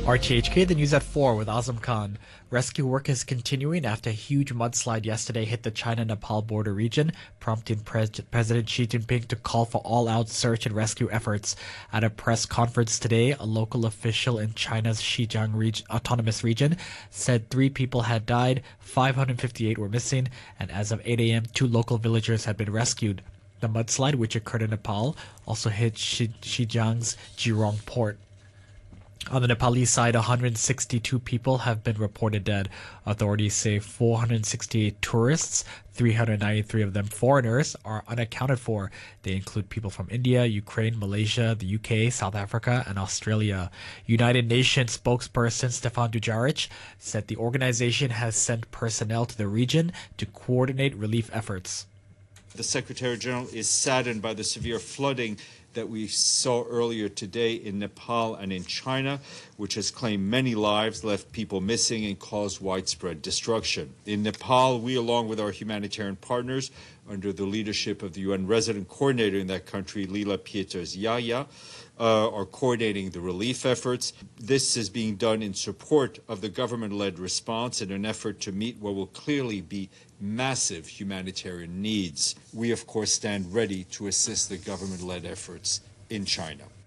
RTHK, the news at 4 with Azam Khan. Rescue work is continuing after a huge mudslide yesterday hit the China-Nepal border region, prompting President Xi Jinping to call for all-out search and rescue efforts. At a press conference today, a local official in China's Xinjiang autonomous region said 3 people had died, 558 were missing, and as of 8 a.m., 2 local villagers had been rescued. The mudslide, which occurred in Nepal, also hit Xinjiang's Jirong port. On the Nepalese side, 162 people have been reported dead. Authorities say 468 tourists, 393 of them foreigners, are unaccounted for. They include people from India, Ukraine, Malaysia, the UK, South Africa, and Australia. United Nations spokesperson Stefan Dujarric said the organization has sent personnel to the region to coordinate relief efforts. The Secretary General is saddened by the severe flooding that we saw earlier today in Nepal and in China, which has claimed many lives, left people missing, and caused widespread destruction. In Nepal, we, along with our humanitarian partners, under the leadership of the UN resident coordinator in that country, Lila Pieters-Yaya, are coordinating the relief efforts. This is being done in support of the government-led response in an effort to meet what will clearly be massive humanitarian needs. We, of course, stand ready to assist the government-led efforts in China.